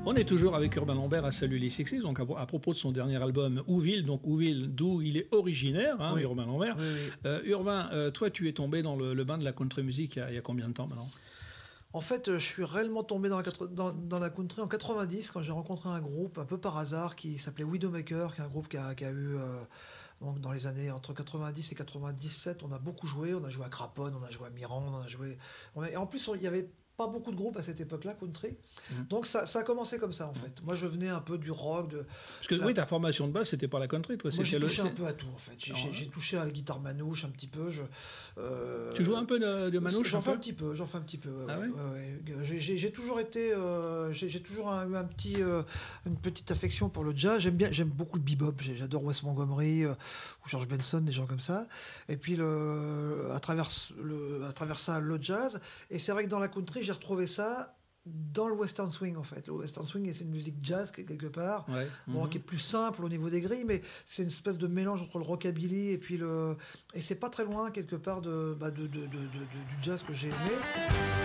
On est toujours avec Urbain Lambert à Salut les Sexy, donc à propos de son dernier album Ouville, donc Ouville d'où il est originaire, hein, oui. Urbain Lambert. Oui, oui. Urbain, toi tu es tombé dans le bain de la country music il y a combien de temps maintenant? En fait, je suis réellement tombé dans la country en 90 quand j'ai rencontré un groupe un peu par hasard qui s'appelait Widowmaker, qui est un groupe qui a eu donc dans les années entre 90 et 97, on a beaucoup joué, on a joué à Craponne, on a joué à Mirande, et en plus il y avait pas beaucoup de groupes à cette époque-là, country. Donc ça a commencé comme ça, en fait. Moi, je venais un peu du rock. Parce que oui, ta formation de base, c'était pas la country, toi. Moi, j'ai touché un peu à tout, en fait. J'ai touché à la guitare manouche un petit peu. Tu joues un peu de manouche? J'en fais un petit peu. J'ai toujours été... j'ai toujours eu une petite affection pour le jazz. J'aime beaucoup le bebop. J'adore Wes Montgomery ou George Benson, des gens comme ça. Et puis, à travers ça, le jazz. Et c'est vrai que dans la country, j'ai retrouvé ça dans le western swing, en fait. Le western swing, c'est une musique jazz quelque part, qui est plus simple au niveau des grilles, mais c'est une espèce de mélange entre le rockabilly et puis et c'est pas très loin quelque part du jazz que j'ai aimé.